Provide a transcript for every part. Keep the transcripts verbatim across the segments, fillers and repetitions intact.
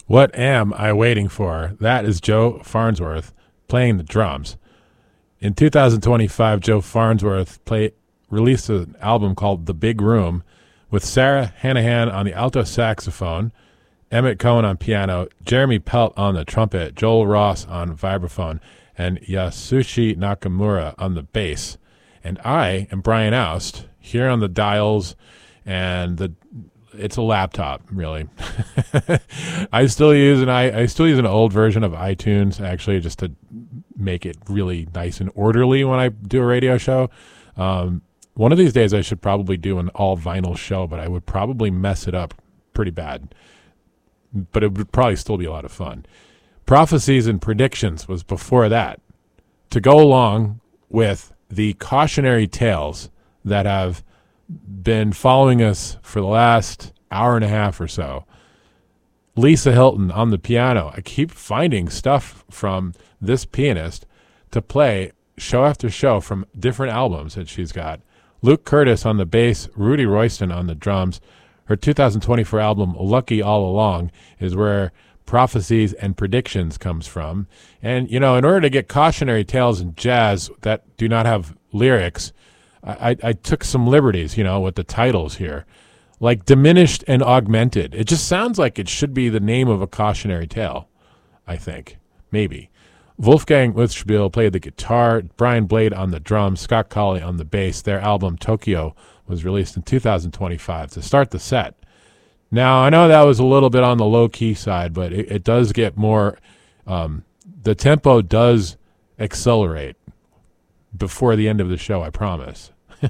What am I waiting for? That is Joe Farnsworth playing the drums. In two thousand twenty-five, Joe Farnsworth play, released an album called The Big Room with Sarah Hanahan on the alto saxophone, Emmett Cohen on piano, Jeremy Pelt on the trumpet, Joel Ross on vibraphone, and Yasushi Nakamura on the bass. And I am Brian Oust, here on the dials, and the it's a laptop, really. I still use an I, I still use an old version of iTunes, actually, just to make it really nice and orderly when I do a radio show. Um, one of these days, I should probably do an all vinyl show, but I would probably mess it up pretty bad. But it would probably still be a lot of fun. Prophecies and Predictions was before that, to go along with the cautionary tales that have been following us for the last hour and a half or so. Lisa Hilton on the piano. I keep finding stuff from this pianist to play show after show from different albums that she's got. Luke Curtis on the bass, Rudy Royston on the drums. Her two thousand twenty-four album, Lucky All Along, is where Prophecies and Predictions comes from. And, you know, in order to get cautionary tales in jazz that do not have lyrics, I, I took some liberties, you know, with the titles here. Like Diminished and Augmented. It just sounds like it should be the name of a cautionary tale, I think. Maybe. Wolfgang Utzspiel played the guitar, Brian Blade on the drums, Scott Colley on the bass. Their album, Tokyo, was released in two thousand twenty-five to start the set. Now, I know that was a little bit on the low-key side, but it, it does get more... Um, the tempo does accelerate before the end of the show, I promise.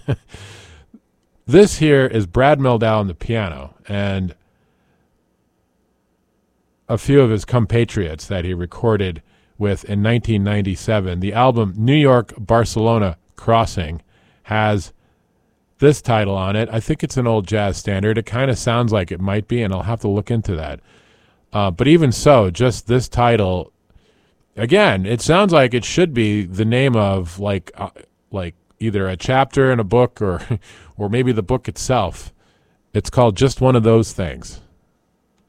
This here is Brad Mehldau on the piano and a few of his compatriots that he recorded with in nineteen ninety-seven. The album New York Barcelona Crossing has this title on it. I think it's an old jazz standard. It kind of sounds like it might be, and I'll have to look into that. Uh, but even so, just this title, again, it sounds like it should be the name of like uh, like either a chapter in a book or or maybe the book itself. It's called Just One of Those Things.